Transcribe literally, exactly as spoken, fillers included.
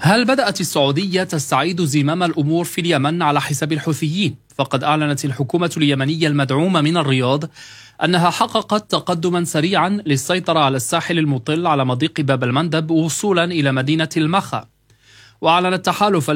هل بدأت السعودية تستعيد زمام الأمور في اليمن على حساب الحوثيين؟ فقد أعلنت الحكومة اليمنية المدعومة من الرياض أنها حققت تقدما سريعا للسيطرة على الساحل المطل على مضيق باب المندب وصولا إلى مدينة المخا. وأعلن التحالف